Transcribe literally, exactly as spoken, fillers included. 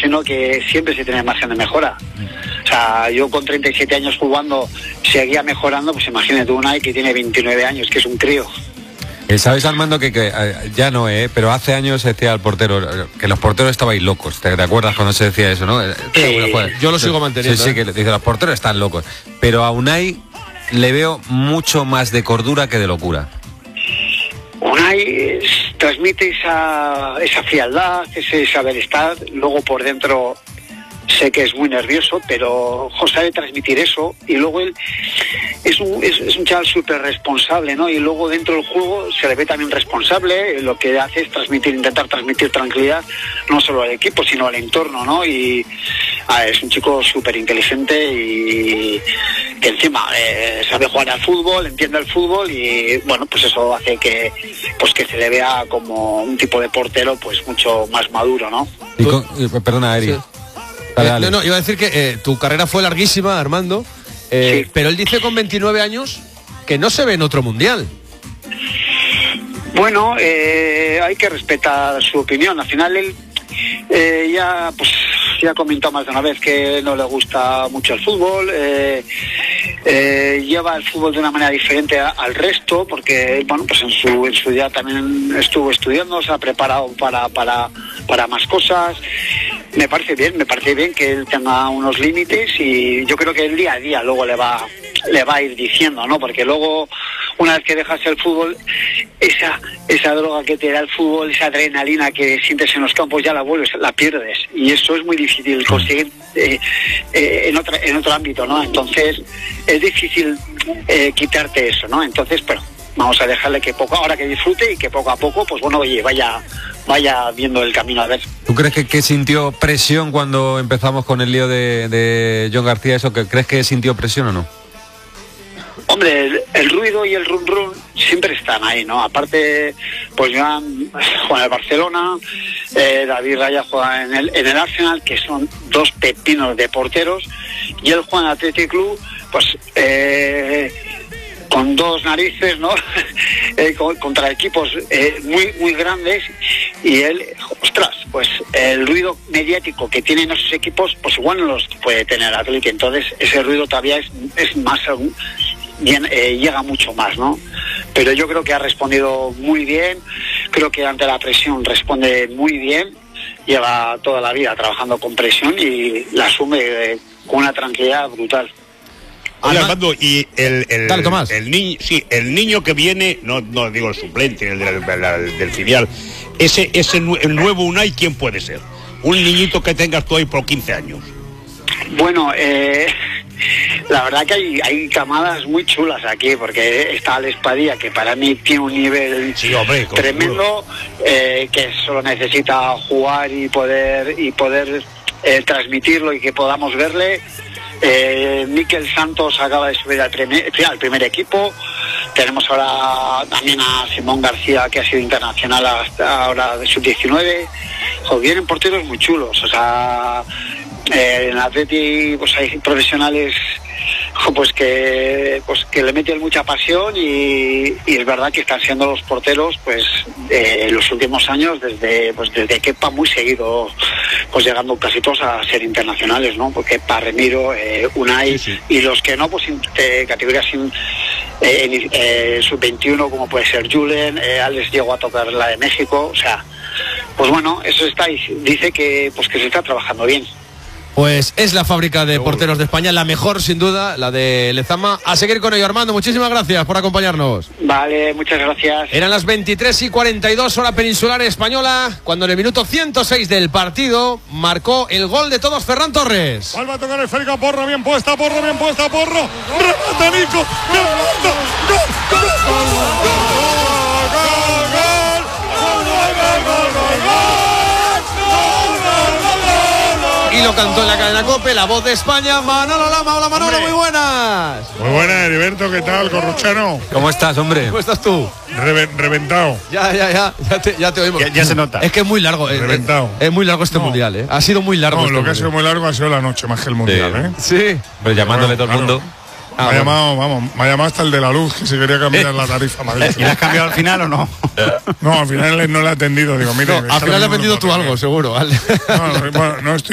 imagino que siempre se tiene margen de mejora. O sea, yo con treinta y siete años jugando seguía mejorando, pues imagínate Unai que tiene veintinueve años, que es un crío. ¿Sabes, Armando, que, que ya no, eh, pero hace años se decía al portero, que los porteros estabais locos? ¿Te, te acuerdas cuando se decía eso, no? Sí, yo lo sigo manteniendo. Sí, sí, que dice, los porteros están locos. Pero a Unai le veo mucho más de cordura que de locura. Unai transmite esa, esa frialdad, ese saber estar, luego por dentro sé que es muy nervioso, pero José sabe transmitir eso, y luego él es un, es, es un chaval súper responsable, ¿no? Y luego dentro del juego se le ve también responsable, lo que hace es transmitir, intentar transmitir tranquilidad, no solo al equipo, sino al entorno, ¿no? Y ah, es un chico súper inteligente y que encima eh, sabe jugar al fútbol, entiende el fútbol, y bueno, pues eso hace que pues que se le vea como un tipo de portero pues mucho más maduro, ¿no? Y con, perdona, Eri. Sí. Dale, dale. Eh, no, no, iba a decir que eh, tu carrera fue larguísima, Armando, eh, sí. Pero él dice con veintinueve años que no se ve en otro mundial. Bueno, eh, hay que respetar su opinión. Al final él eh, ya pues ya ha comentado más de una vez que no le gusta mucho el fútbol, eh, eh, lleva el fútbol de una manera diferente a, al resto, porque bueno, pues en su en su día también estuvo estudiando, se ha preparado para para para más cosas. Me parece bien, me parece bien que él tenga unos límites, y yo creo que el día a día luego le va le va a ir diciendo, ¿no? Porque luego, una vez que dejas el fútbol, esa esa droga que te da el fútbol, esa adrenalina que sientes en los campos, ya la vuelves, la pierdes, y eso es muy difícil conseguir eh, eh, en otra en otro ámbito, ¿no? Entonces es difícil eh, quitarte eso, ¿no? Entonces, pero vamos a dejarle que poco, ahora que disfrute, y que poco a poco, pues bueno, oye, vaya vaya viendo el camino a ver. ¿Tú crees que, que sintió presión cuando empezamos con el lío de, de John García? ¿Eso que crees que sintió presión o no? Hombre, el, el ruido y el run run siempre están ahí, ¿no? Aparte, pues Joan juega en el Barcelona, eh, David Raya juega en el, en el Arsenal, que son dos pepinos de porteros, y él juega en el Athletic Club, pues eh, con dos narices, ¿no? eh, con, contra equipos eh, muy muy grandes, y él, ostras, pues el ruido mediático que tienen esos equipos, pues igual no los puede tener el Athletic, entonces ese ruido todavía es, es más bien, eh, llega mucho más, ¿no? Pero yo creo que ha respondido muy bien, creo que ante la presión responde muy bien, lleva toda la vida trabajando con presión y la asume eh, con una tranquilidad brutal. Oye, Armando, y el, el, Dale, Tomás. el niño, sí, el niño que viene, no, no digo el suplente, el del, del, del filial, ese, ese el nuevo Unai, ¿quién puede ser? Un niñito que tengas tú ahí por quince años. Bueno, eh, la verdad que hay, hay camadas muy chulas aquí, porque está Alex Padilla, que para mí tiene un nivel sí, hombre, tremendo, eh, que solo necesita jugar y poder y poder eh, transmitirlo y que podamos verle. Eh, Mikel Santos acaba de subir al primer, al primer equipo. Tenemos ahora también a Simón García, que ha sido internacional hasta ahora de sub diecinueve. Joder, vienen porteros muy chulos. O sea, eh, en Atleti pues hay profesionales pues que pues que le meten mucha pasión, y, y es verdad que están siendo los porteros pues eh, en los últimos años, desde pues desde Kepa muy seguido, pues llegando casi todos a ser internacionales, ¿no? Porque Kepa, Remiro, eh, Unai, sí, sí. Y los que no, pues eh, categorías sin eh, eh, sub veintiuno, como puede ser Julen, eh, Alex llegó a tocar la de México, o sea, pues bueno, eso está ahí. Dice que pues que se está trabajando bien. Pues es la fábrica de porteros de España, la mejor sin duda, la de Lezama. A seguir con ello, Armando, muchísimas gracias por acompañarnos. Vale, muchas gracias. Eran las veintitrés y cuarenta y dos hora peninsular española, cuando en el minuto ciento seis del partido marcó el gol de todos Ferran Torres. Vuelve a tocar el esférica, Porro, bien puesta, Porro, bien puesta, Porro. Remata Nico, remata, gol, gol, gol, gol, y lo cantó en la cadena COPE, la voz de España, Manolo Lama. Hola, Manolo, muy buenas. Muy buenas, Heriberto, ¿qué tal, Corrochano? ¿Cómo estás, hombre? ¿Cómo estás tú? Reve reventado. Ya, ya, ya, ya te, ya te oímos. Ya, ya se nota. Es que es muy largo. Reventado. Es, es muy largo este no. mundial, ¿eh? Ha sido muy largo. No, este lo que mundial. ha sido muy largo ha sido la noche, más que el mundial, sí. ¿eh? Sí. Pero llamándole bueno, todo el mundo. Claro. Ah, me, ha llamado, vamos, me ha llamado hasta el de la luz, que se quería cambiar la tarifa. ¿Y la has cambiado al final o no? No, al final no le he atendido. Digo, mire, no, al final le has vendido tú algo, seguro, ¿vale? No, no, bueno, no estoy